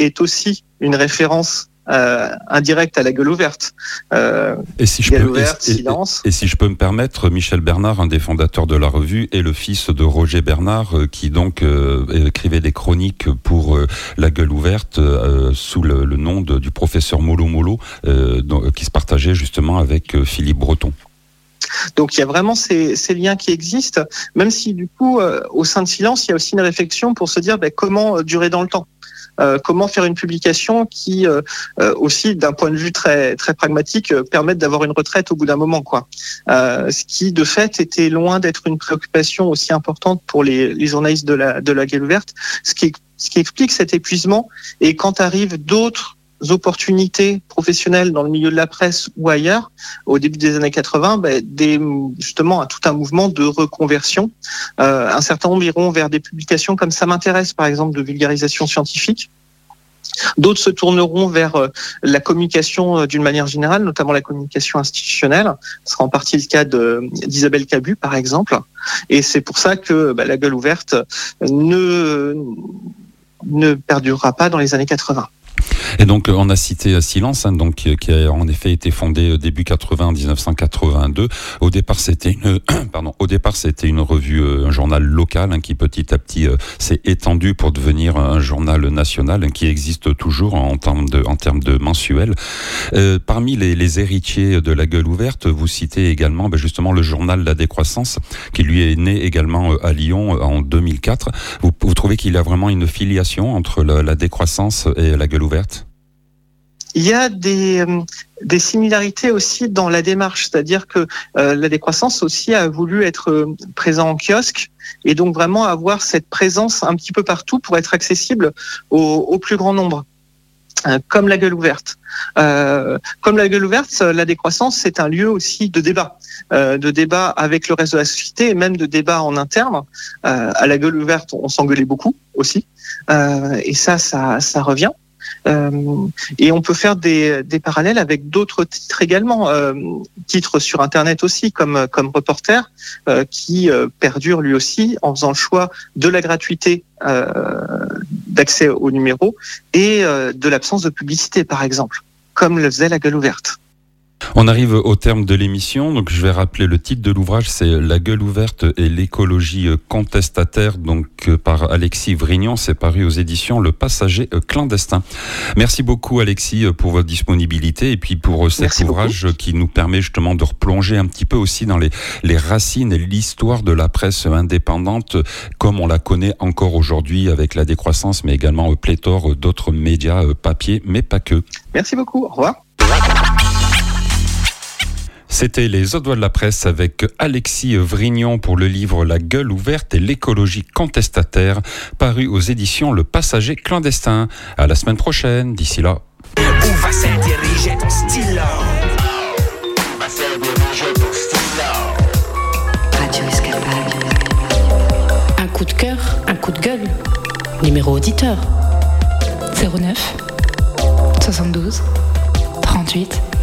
est aussi une référence indirecte à la gueule ouverte. Et si je peux me permettre, Michel Bernard, un des fondateurs de la revue, est le fils de Roger Bernard, qui donc écrivait des chroniques pour la gueule ouverte sous le nom du professeur Molo Molo, qui se partageait justement avec Philippe Breton. Donc il y a vraiment ces liens qui existent, même si du coup, au sein de Silence, il y a aussi une réflexion pour se dire comment durer dans le temps. Comment faire une publication qui aussi d'un point de vue très très pragmatique permette d'avoir une retraite au bout d'un moment, quoi. Ce qui de fait était loin d'être une préoccupation aussi importante pour les journalistes de la gueule ouverte, ce qui explique cet épuisement. Et quand arrivent d'autres opportunités professionnelles dans le milieu de la presse ou ailleurs, au début des années 80, justement tout un mouvement de reconversion. Un certain nombre iront vers des publications comme Ça m'intéresse, par exemple, de vulgarisation scientifique. D'autres se tourneront vers la communication d'une manière générale, notamment la communication institutionnelle. Ce sera en partie le cas d'Isabelle Cabu, par exemple. Et c'est pour ça que la gueule ouverte ne perdurera pas dans les années 80. Et donc on a cité Silence, donc qui a en effet été fondé début 80, 1982. Au départ c'était une revue, un journal local qui petit à petit s'est étendu pour devenir un journal national qui existe toujours en termes de mensuel. Parmi les héritiers de la gueule ouverte, vous citez également justement le journal La Décroissance, qui lui est né également à Lyon en 2004. Vous trouvez qu'il y a vraiment une filiation entre la Décroissance et la gueule ouverte ? Il y a des similarités aussi dans la démarche, c'est-à-dire que la Décroissance aussi a voulu être présent en kiosque et donc vraiment avoir cette présence un petit peu partout pour être accessible au plus grand nombre. Comme la gueule ouverte. Comme la gueule ouverte, la Décroissance, c'est un lieu aussi de débat avec le reste de la société et même de débat en interne. À la gueule ouverte, on s'engueulait beaucoup aussi, et ça revient. Et on peut faire des parallèles avec d'autres titres également, titres sur Internet aussi, comme Reporter, qui perdure lui aussi en faisant le choix de la gratuité d'accès au numéro et de l'absence de publicité, par exemple, comme le faisait la gueule ouverte. On arrive au terme de l'émission, donc je vais rappeler le titre de l'ouvrage, c'est La gueule ouverte et l'écologie contestataire, donc par Alexis Vrignon, c'est paru aux éditions Le Passager clandestin. Merci beaucoup Alexis pour votre disponibilité et puis pour cet ouvrage qui nous permet justement de replonger un petit peu aussi dans les racines et l'histoire de la presse indépendante comme on la connaît encore aujourd'hui avec La Décroissance, mais également pléthore d'autres médias papier, mais pas que. Merci beaucoup, au revoir. C'était les Audois de la presse avec Alexis Vrignon pour le livre La gueule ouverte et l'écologie contestataire, paru aux éditions Le Passager clandestin. À la semaine prochaine, d'ici là. Où va s'intériger ton stylo? Radio Escapade. Un coup de cœur, un coup de gueule. Numéro auditeur 09 72 38